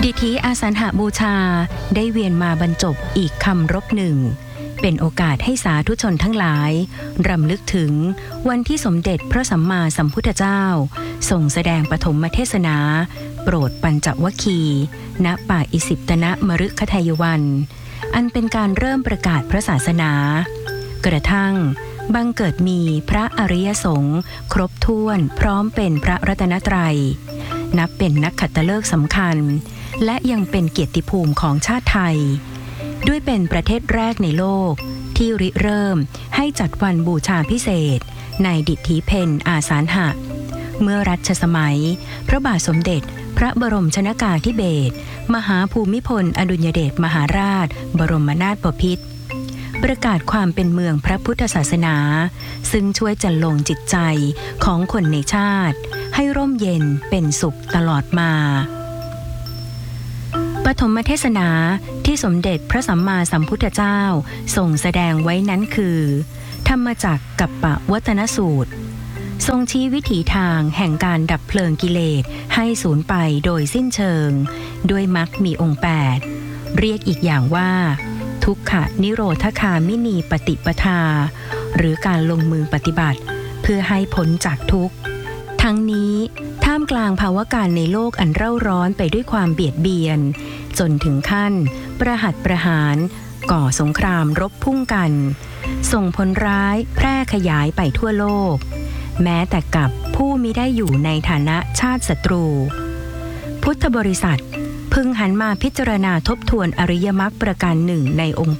ดิถีอาสันหบูชาได้เวียนมาบรรจบอีกคำรบหนึ่งเป็นโอกาสให้สาธุชนทั้งหลายรำลึกถึงวันที่สมเด็จพระสัมมาสัมพุทธเจ้าทรงแสดงปฐมเทศนาโปรดปัญจวัคคีย์ณป่าอิสิปตนมฤคทายวันอันเป็นการเริ่มประกาศพระศาสนากระทั่งบังเกิดมีพระอริยสงฆ์ครบถ้วนพร้อมเป็นพระรัตนตรัยนับเป็นนักขัตฤกษ์สำคัญและยังเป็นเกียรติภูมิของชาติไทยด้วยเป็นประเทศแรกในโลกที่ริเริ่มให้จัดวันบูชาพิเศษในดิถีเพ็ญอาสาฬหะเมื่อรัชสมัยพระบาทสมเด็จพระบรมชนกาธิเบศรมหาภูมิพลอดุลยเดชมหาราชบรมนาถบพิตรประกาศความเป็นเมืองพระพุทธศาสนาซึ่งช่วยจันลงจิตใจของคนในชาติให้ร่มเย็นเป็นสุขตลอดมาปฐมเทศนาที่สมเด็จพระสัมมาสัมพุทธเจ้าทรงแสดงไว้นั้นคือธรรมจักรกัปปวัตนสูตรทรงชี้วิถีทางแห่งการดับเพลิงกิเลสให้สูญไปโดยสิ้นเชิงด้วยมรรคมีองค์8เรียกอีกอย่างว่าทุกขนิโรธคามินีปฏิปทาหรือการลงมือปฏิบัติเพื่อให้พ้นจากทุกข์ทั้งนี้ท่ามกลางภาวะการในโลกอันเร่าร้อนไปด้วยความเบียดเบียนจนถึงขั้นประหัตประหารก่อสงครามรบพุ่งกันส่งผลร้ายแพร่ขยายไปทั่วโลกแม้แต่กับผู้มิได้อยู่ในฐานะชาติศัตรูพุทธบริษัทพึงหันมาพิจารณาทบทวนอริยมรรคประการหนึ่งในองค์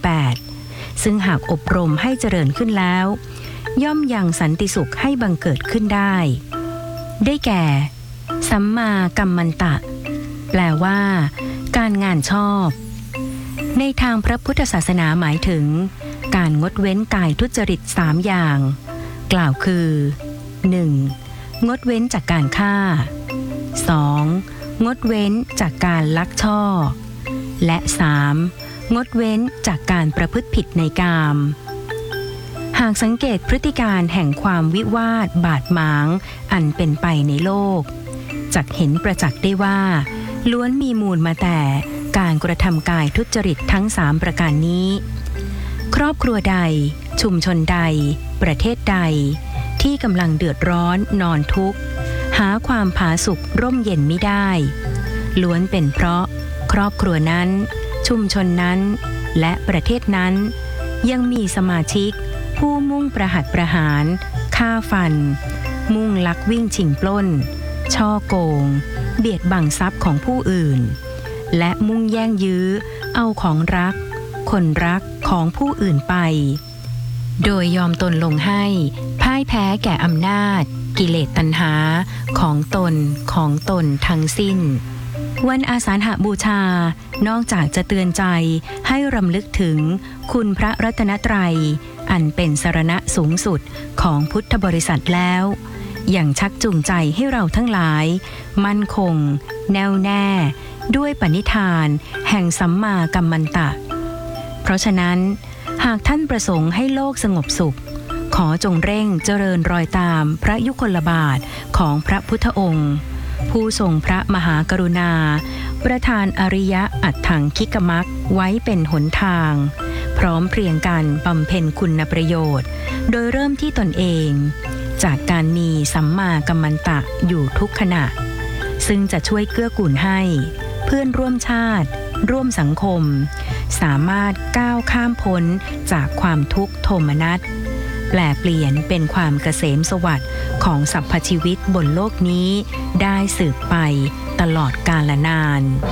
8ซึ่งหากอบรมให้เจริญขึ้นแล้วย่อมยังสันติสุขให้บังเกิดขึ้นได้แก่สัมมากัมมันตะแปลว่าการงานชอบในทางพระพุทธศาสนาหมายถึงการงดเว้นกายทุจริต3อย่างกล่าวคือ 1. งดเว้นจากการฆ่า 2. งดเว้นจากการลักช่อและ 3. งดเว้นจากการประพฤติผิดในกามหากสังเกตพฤติการแห่งความวิวาทบาดหมางอันเป็นไปในโลกจักเห็นประจักษ์ได้ว่าล้วนมีมูลมาแต่การกระทำกายทุจริตทั้ง3ประการนี้ครอบครัวใดชุมชนใดประเทศใดที่กำลังเดือดร้อนนอนทุกข์หาความผาสุกร่มเย็นไม่ได้ล้วนเป็นเพราะครอบครัวนั้นชุมชนนั้นและประเทศนั้นยังมีสมาชิกผู้มุ่งประหัตประหารฆ่าฟันมุ่งลักวิ่งชิงปล้นช่อโกงเบียดบังทรัพย์ของผู้อื่นและมุ่งแย่งยื้อเอาของรักคนรักของผู้อื่นไปโดยยอมตนลงให้พ่ายแพ้แก่อำนาจกิเลสตัณหาของตนทั้งสิ้นวันอาสาฬหบูชานอกจากจะเตือนใจให้รำลึกถึงคุณพระรัตนตรัยอันเป็นสรณะสูงสุดของพุทธบริษัทแล้วยังชักจูงใจให้เราทั้งหลายมั่นคงแน่วแน่ด้วยปณิธานแห่งสัมมากัมมันตะเพราะฉะนั้นหากท่านประสงค์ให้โลกสงบสุขขอจงเร่งเจริญรอยตามพระยุคลบาทของพระพุทธองค์ผู้ทรงพระมหากรุณาประทานอริยอัตถังคิกมรรคไว้เป็นหนทางพร้อมเพรียงกันบำเพ็ญคุณประโยชน์โดยเริ่มที่ตนเองจากการมีสัมมากัมมันตะอยู่ทุกขณะซึ่งจะช่วยเกื้อกูลให้เพื่อนร่วมชาติร่วมสังคมสามารถก้าวข้ามพ้นจากความทุกข์โทมนัสแปลเปลี่ยนเป็นความเกษมสวัสดิ์ของสรรพชีวิตบนโลกนี้ได้สืบไปตลอดกาลนาน